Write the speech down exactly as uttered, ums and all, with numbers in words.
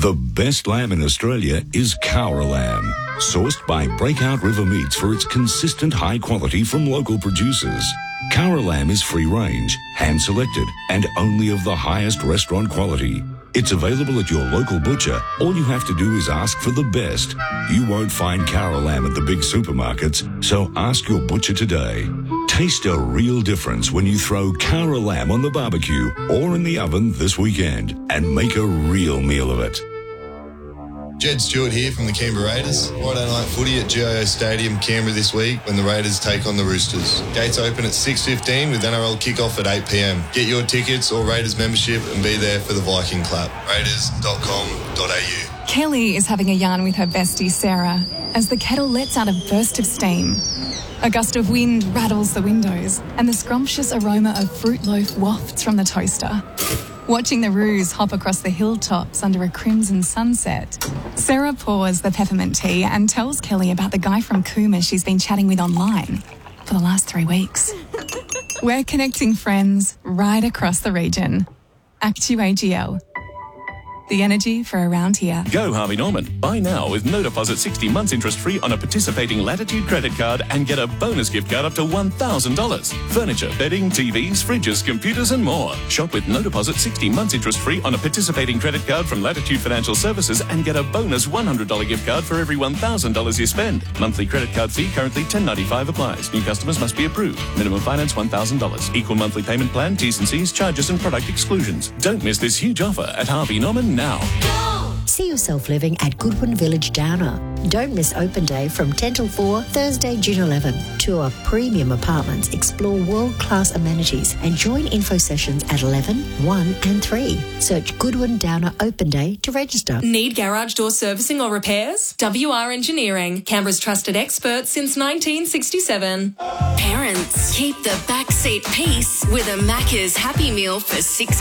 The best lamb in Australia is Cowra lamb, sourced by Breakout River Meats for its consistent high quality from local producers. Cowra lamb is free-range, hand-selected, and only of the highest restaurant quality. It's available at your local butcher. All you have to do is ask for the best. You won't find Cowra lamb at the big supermarkets, so ask your butcher today. Taste a real difference when you throw Cowra lamb on the barbecue or in the oven this weekend and make a real meal of it. Jed Stewart here from the Canberra Raiders. Friday night footy at G I O Stadium, Canberra this week when the Raiders take on the Roosters. Gates open at six fifteen with N R L kickoff at eight p m. Get your tickets or Raiders membership and be there for the Viking clap. raiders dot com dot a u. Kelly is having a yarn with her bestie Sarah as the kettle lets out a burst of steam. A gust of wind rattles the windows and the scrumptious aroma of fruit loaf wafts from the toaster. Watching the roos hop across the hilltops under a crimson sunset, Sarah pours the peppermint tea and tells Kelly about the guy from Cooma she's been chatting with online for the last three weeks. We're connecting friends right across the region. Actu A G L. The energy for around here. Go Harvey Norman. Buy now with no deposit sixty months interest free on a participating Latitude credit card and get a bonus gift card up to one thousand dollars. Furniture, bedding, T Vs, fridges, computers and more. Shop with no deposit sixty months interest free on a participating credit card from Latitude Financial Services and get a bonus one hundred dollars gift card for every one thousand dollars you spend. Monthly credit card fee currently ten dollars ninety-five applies. New customers must be approved. Minimum finance one thousand dollars. Equal monthly payment plan, T's and C's, charges and product exclusions. Don't miss this huge offer at Harvey Norman now. See yourself living at Goodwin Village Downer. Don't miss open day from ten till four, Thursday, June eleventh. Tour premium apartments, explore world-class amenities and join info sessions at eleven, one and three. Search Goodwin Downer Open Day to register. Need garage door servicing or repairs? W R Engineering, Canberra's trusted expert since nineteen sixty-seven. Parents, keep the backseat peace with a Macca's Happy Meal for six